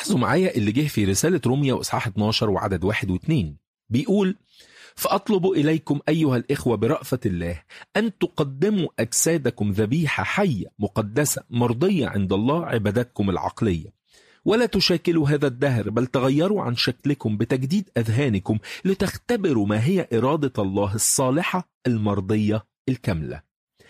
لاحظوا معايا اللي جه في رسالة روميا وإصحاح 12 وعدد 1 و2. بيقول: فأطلب إليكم أيها الإخوة برأفة الله أن تقدموا أجسادكم ذبيحة حية مقدسة مرضية عند الله، عبادتكم العقلية، ولا تشاكلوا هذا الدهر، بل تغيروا عن شكلكم بتجديد أذهانكم لتختبروا ما هي إرادة الله الصالحة المرضية الكاملة.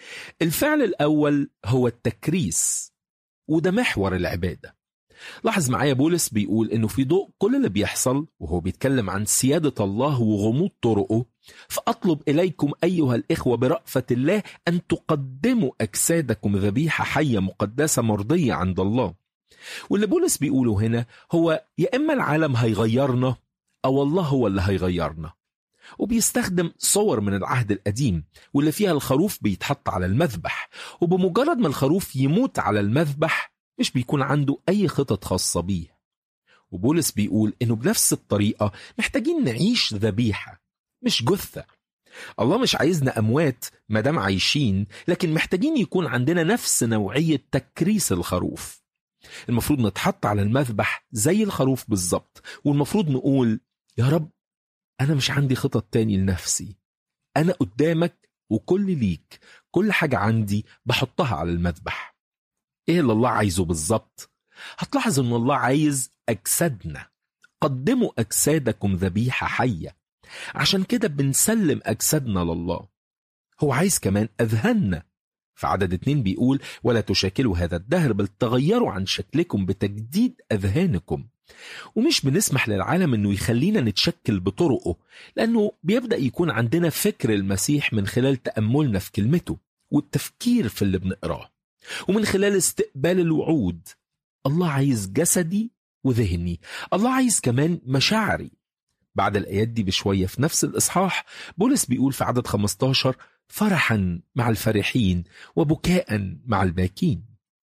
الفعل الأول هو التكريس، وده محور العبادة. لاحظ معايا بولس بيقول إنه في ضوء كل اللي بيحصل وهو بيتكلم عن سيادة الله وغموض طرقه، فأطلب إليكم أيها الإخوة برأفة الله أن تقدموا أجسادكم ذبيحة حية مقدسة مرضية عند الله. واللي بولس بيقوله هنا هو يا إما العالم هيغيرنا أو الله هو اللي هيغيرنا. وبيستخدم صور من العهد القديم واللي فيها الخروف بيتحط على المذبح، وبمجرد ما الخروف يموت على المذبح مش بيكون عنده أي خطط خاصة بيه. وبولس بيقول إنه بنفس الطريقة محتاجين نعيش ذبيحة مش جثة. الله مش عايزنا أموات مادام عايشين، لكن محتاجين يكون عندنا نفس نوعية تكريس الخروف. المفروض نتحط على المذبح زي الخروف بالظبط، والمفروض نقول: يا رب أنا مش عندي خطط تاني لنفسي، أنا قدامك وكل ليك، كل حاجة عندي بحطها على المذبح. إيه اللي الله عايزه بالظبط؟ هتلاحظ إن الله عايز أجسادنا. قدموا أجسادكم ذبيحة حية. عشان كده بنسلم أجسادنا لله. هو عايز كمان أذهاننا. في عدد 2 بيقول: ولا تشاكلوا هذا الدهر، بل تغيروا عن شكلكم بتجديد أذهانكم. ومش بنسمح للعالم أنه يخلينا نتشكل بطرقه، لأنه بيبدأ يكون عندنا فكر المسيح من خلال تأملنا في كلمته والتفكير في اللي بنقراه، ومن خلال استقبال الوعود. الله عايز جسدي وذهني. الله عايز كمان مشاعري. بعد الآيات دي بشوية في نفس الإصحاح بولس بيقول في عدد 15: فرحا مع الفرحين وبكاء مع الباكين.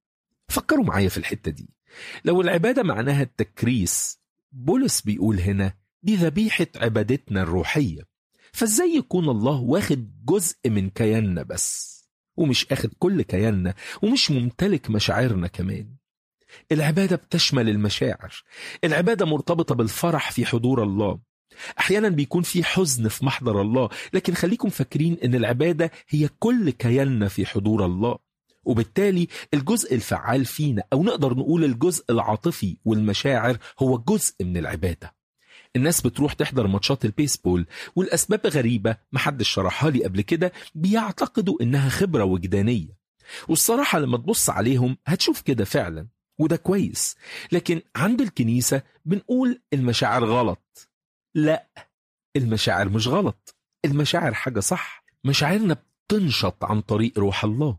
فكروا معايا في الحتة دي. لو العبادة معناها التكريس، بولس بيقول هنا دي ذبيحة عبادتنا الروحية. فازاي يكون الله واخد جزء من كياننا بس، ومش اخد كل كياننا، ومش ممتلك مشاعرنا كمان؟ العبادة بتشمل المشاعر. العبادة مرتبطة بالفرح في حضور الله. أحيانا بيكون في حزن في محضر الله، لكن خليكم فاكرين أن العبادة هي كل كياننا في حضور الله. وبالتالي الجزء الفعال فينا، أو نقدر نقول الجزء العاطفي والمشاعر، هو جزء من العبادة. الناس بتروح تحضر ماتشات البيسبول، والأسباب غريبة محدش شرحها لي قبل كده، بيعتقدوا إنها خبرة وجدانية. والصراحة لما تبص عليهم هتشوف كده فعلا، وده كويس. لكن عند الكنيسة بنقول المشاعر غلط. لا، المشاعر مش غلط. المشاعر حاجة صح. مشاعرنا بتنشط عن طريق روح الله.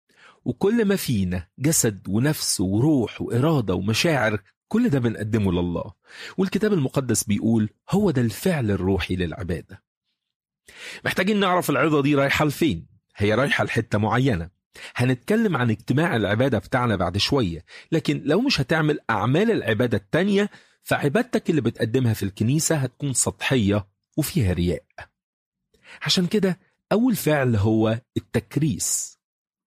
وكل ما فينا جسد ونفس وروح وإرادة ومشاعر، كل ده بنقدمه لله. والكتاب المقدس بيقول هو ده الفعل الروحي للعبادة. محتاجين نعرف العظة دي رايحة لفين. هي رايحة لحتة معينة. هنتكلم عن اجتماع العبادة بتاعنا بعد شوية، لكن لو مش هتعمل أعمال العبادة التانية، فعبادتك اللي بتقدمها في الكنيسة هتكون سطحية وفيها رياء. عشان كده أول فعل هو التكريس.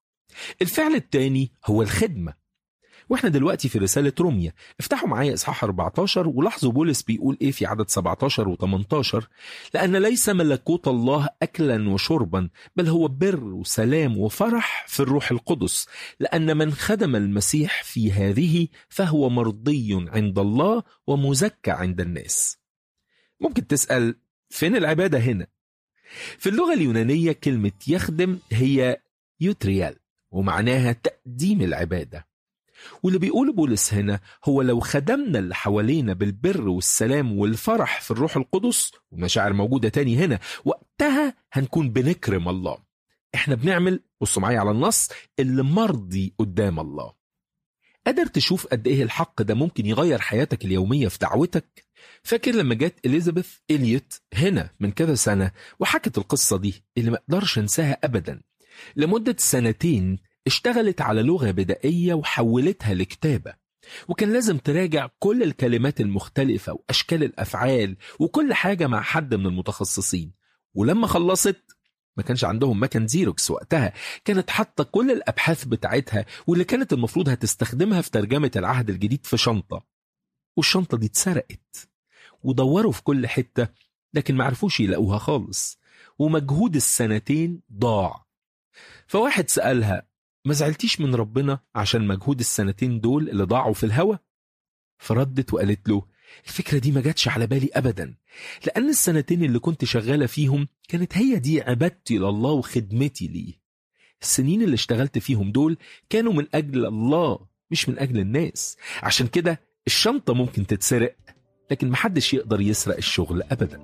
الفعل الثاني هو الخدمة. واحنا دلوقتي في رسالة روميا. افتحوا معايا إصحاح 14 ولاحظوا بولس بيقول ايه في عدد 17 و18: لأن ليس ملكوت الله أكلا وشربا، بل هو بر وسلام وفرح في الروح القدس، لأن من خدم المسيح في هذه فهو مرضي عند الله ومزكى عند الناس. ممكن تسأل فين العبادة هنا؟ في اللغة اليونانية كلمة يخدم هي يوتريال، ومعناها تقديم العبادة. واللي بيقول بولس هنا هو لو خدمنا اللي حوالينا بالبر والسلام والفرح في الروح القدس، والمشاعر موجودة تاني هنا، وقتها هنكون بنكرم الله. احنا بنعمل، بصوا معايا على النص، اللي مرضي قدام الله. قادر تشوف قد ايه الحق ده ممكن يغير حياتك اليومية في دعوتك؟ فاكر لما جت إليزابيث إليوت هنا من كذا سنة وحكت القصة دي اللي ما اقدرش انساها أبدا؟ لمدة 2 اشتغلت على لغة بدائية وحولتها لكتابة، وكان لازم تراجع كل الكلمات المختلفة وأشكال الأفعال وكل حاجة مع حد من المتخصصين. ولما خلصت ما كانش عندهم مكان زيروكس وقتها، كانت حاطة كل الأبحاث بتاعتها واللي كانت المفروض هتستخدمها في ترجمة العهد الجديد في شنطة. والشنطة دي اتسرقت. ودوروا في كل حتة لكن معرفوش يلاقوها خالص، ومجهود السنتين ضاع. فواحد سألها: ما زعلتيش من ربنا عشان مجهود السنتين دول اللي ضاعوا في الهوا؟ فردت وقالت له: الفكرة دي ما جاتش على بالي أبدا، لأن السنتين اللي كنت شغالة فيهم كانت هي دي عبادتي لله وخدمتي ليه. السنين اللي اشتغلت فيهم دول كانوا من أجل الله مش من أجل الناس. عشان كده الشنطة ممكن تتسرق لكن محدش يقدر يسرق الشغل أبدا.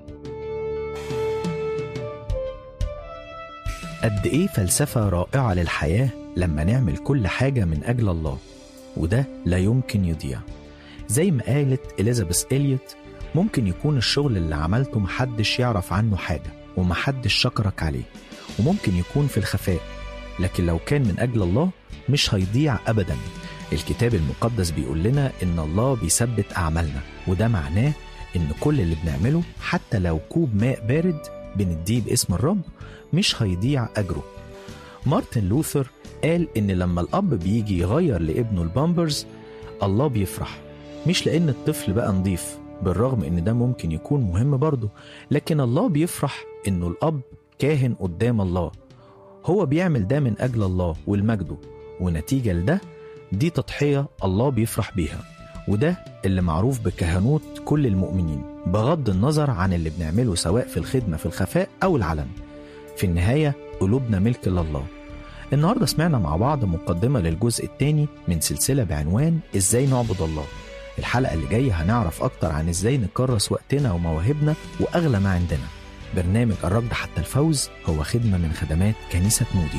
قد إيه فلسفة رائعة للحياة لما نعمل كل حاجة من أجل الله، وده لا يمكن يضيع. زي ما قالت إليزابيث إليوت: ممكن يكون الشغل اللي عملته محدش يعرف عنه حاجة ومحدش شكرك عليه، وممكن يكون في الخفاء، لكن لو كان من أجل الله مش هيضيع أبدا. الكتاب المقدس بيقول لنا إن الله بيثبت أعمالنا، وده معناه إن كل اللي بنعمله حتى لو كوب ماء بارد بنديه باسم الرب مش هيضيع أجره. مارتن لوثر قال إن لما الأب بيجي يغير لابنه البامبرز الله بيفرح، مش لأن الطفل بقى نضيف، بالرغم إن ده ممكن يكون مهم برضه، لكن الله بيفرح إنه الأب كاهن قدام الله، هو بيعمل ده من أجل الله والمجده، ونتيجة لده دي تضحية الله بيفرح بيها. وده اللي معروف بكهنوت كل المؤمنين، بغض النظر عن اللي بنعمله سواء في الخدمة في الخفاء أو العلن. في النهاية قلوبنا ملك لله. النهاردة سمعنا مع بعض مقدمة للجزء الثاني من سلسلة بعنوان إزاي نعبد الله. الحلقة اللي جاية هنعرف أكتر عن إزاي نكرس وقتنا ومواهبنا وأغلى ما عندنا. برنامج الركض حتى الفوز هو خدمة من خدمات كنيسة مودي.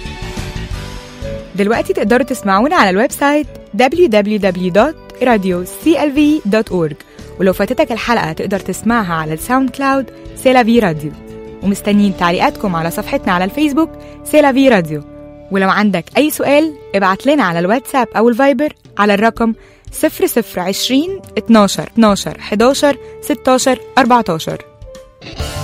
دلوقتي تقدروا تسمعونا على الويب سايت www.radioclv.org، ولو فاتتك الحلقة تقدر تسمعها على الساوند كلاود سيلافي راديو. ومستنيين تعليقاتكم على صفحتنا على الفيسبوك سيلافي راديو. ولو عندك أي سؤال ابعت لنا على الواتساب أو الفايبر على الرقم 0020 12 12 11 16 14.